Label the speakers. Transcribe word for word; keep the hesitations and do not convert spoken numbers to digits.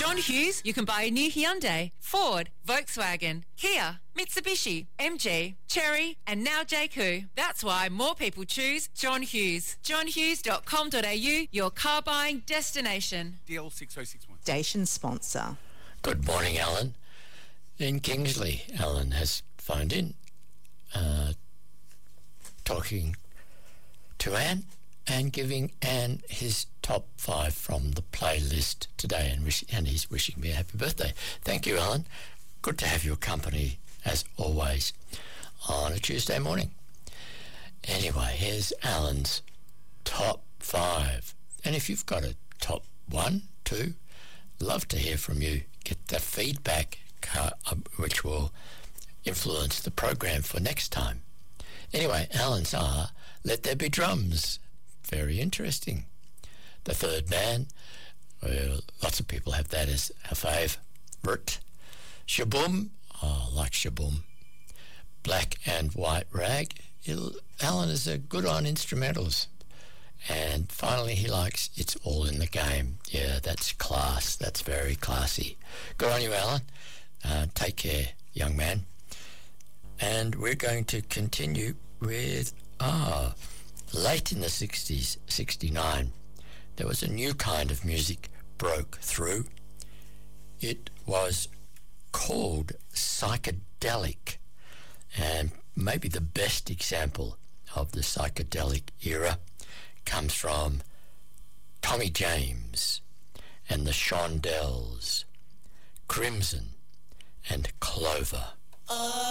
Speaker 1: John Hughes, you can buy a new Hyundai, Ford, Volkswagen, Kia, Mitsubishi, M G, Chery and now J Q. That's why more people choose John Hughes. john hughes dot com dot a u, your car buying destination.
Speaker 2: D L six oh six one.
Speaker 3: Station sponsor.
Speaker 4: Good morning, Alan. In Kingsley, Alan has phoned in, uh, talking to Anne and giving Anne his top five from the playlist today, and, wish, and he's wishing me a happy birthday. Thank you, Alan. Good to have your company, as always, on a Tuesday morning. Anyway, here's Alan's top five. And if you've got a top one, two, love to hear from you. Get the feedback, uh, which will influence the program for next time. Anyway, Alan's are Let There Be Drums. Very interesting. The Third Man, well, lots of people have that as a favourite. Shaboom, oh, I like Shaboom. Black and White Rag. He'll, Alan is a good on instrumentals. And finally, he likes It's All in the Game. Yeah, that's class. That's very classy. Good on you, Alan. Uh, take care, young man. And we're going to continue with, ah, late in the sixties, sixty-nine, there was a new kind of music broke through. It was called psychedelic, and maybe the best example of the psychedelic era comes from Tommy James and the Shondells, Crimson and Clover.